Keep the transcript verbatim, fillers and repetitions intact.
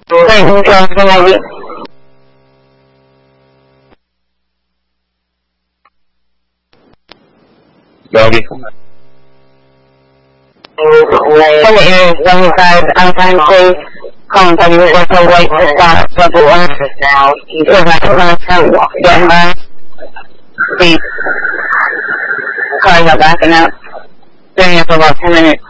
对，你说现在你。 Ready? When it is when you guys unkindly come to you with a white to stop the door now, you feel like you're going to walk again by the cars are backing up. Been here for about ten minutes.